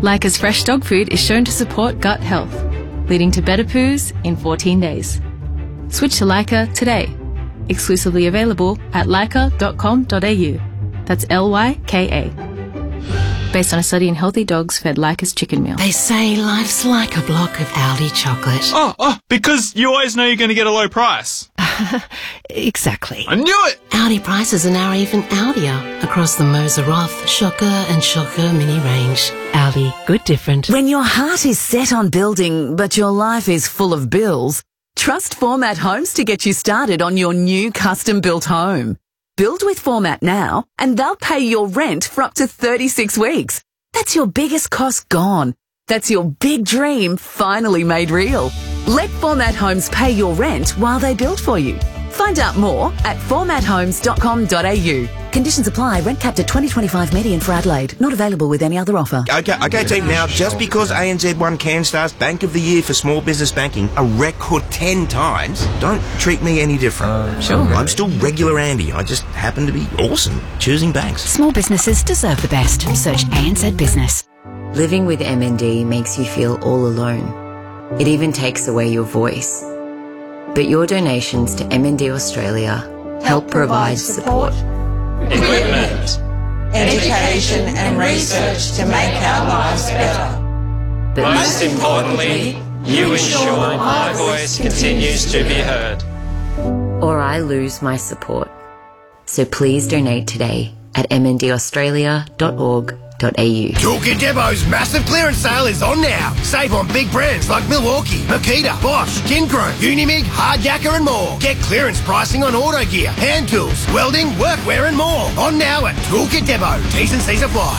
Lyca's fresh dog food is shown to support gut health, leading to better poos in 14 days. Switch to Lyca today. Exclusively available at lyca.com.au. That's Lyka. Based on a study in healthy dogs fed Lyca's chicken meal. They say life's like a block of Aldi chocolate. Oh, because you always know you're going to get a low price. Exactly. I knew it! Aldi prices are now even Aldier across the Moser Roth, Shocker and Shocker mini range. Aldi, good different. When your heart is set on building, but your life is full of bills, trust Format Homes to get you started on your new custom-built home. Build with Format now, and they'll pay your rent for up to 36 weeks. That's your biggest cost gone. That's your big dream finally made real. Let Format Homes pay your rent while they build for you. Find out more at formathomes.com.au. Conditions apply. Rent capped at 2025 median for Adelaide. Not available with any other offer. Okay, team. Now, just because ANZ won CanStar's Bank of the Year for small business banking a record 10 times, don't treat me any different. Sure. I'm still regular Andy. I just happen to be awesome choosing banks. Small businesses deserve the best. Search ANZ Business. Living with MND makes you feel all alone. It even takes away your voice. But your donations to MND Australia help provide support, equipment, education and research to make our lives better. but Most importantly, you ensure my voice continues to be heard. or I lose my support. So please donate today at mndaustralia.org.au. Toolkit Depot's massive clearance sale is on now. Save on big brands like Milwaukee, Makita, Bosch, Kincro, Unimig, Hard Yakka and more. Get clearance pricing on auto gear, hand tools, welding, workwear and more. On now at Toolkit Depot. T's and C's apply.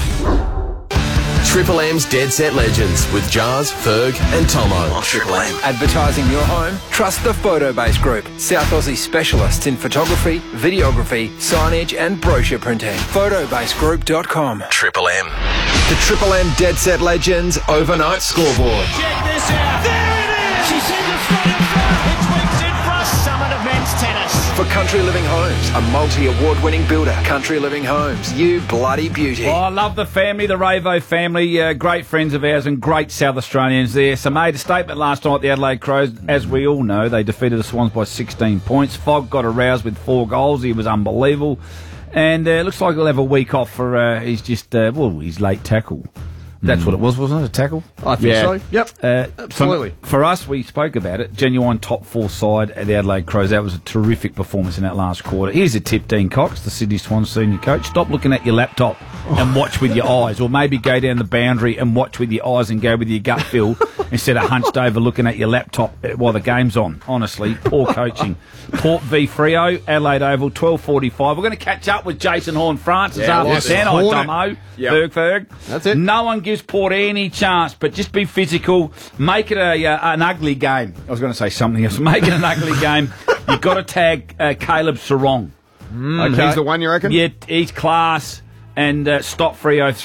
Triple M's Dead Set Legends with Jars, Ferg and Tomo. On Triple M. Advertising your home? Trust the Photobase Group. South Aussie specialists in photography, videography, signage and brochure printing. Photobasegroup.com. Triple M. The Triple M Dead Set Legends overnight scoreboard. Check this out. There it is. She sends it straight up front. It tweaks in for a summit of men's tennis. For Country Living Homes, a multi-award-winning builder. Country Living Homes, you bloody beauty. Oh, I love the family, the Ravo family, great friends of ours and great South Australians there. So made a statement last night at the Adelaide Crows. As we all know, they defeated the Swans by 16 points. Fogg got aroused with 4 goals. He was unbelievable. And it looks like he'll have a week off for his late tackle. That's what it was, wasn't it? A tackle? I think so. Yep. Absolutely. For us, we spoke about it. Genuine top 4 side at the Adelaide Crows. That was a terrific performance in that last quarter. Here's a tip, Dean Cox, the Sydney Swans senior coach. Stop looking at your laptop and watch with your eyes, or maybe go down the boundary and watch with your eyes and go with your gut feel instead of hunched over looking at your laptop while the game's on. Honestly, poor coaching. Port v Freo, Adelaide Oval, 12:45. We're going to catch up with Jason Horne-Francis after 10. Tomo. Ferg. That's it. No one gives Port any chance, but just be physical. Make it an ugly game. I was going to say something else. Make it an ugly game. You've got to tag Caleb Sarong. Okay. He's the one, you reckon? Yeah, he's class. And stop Freo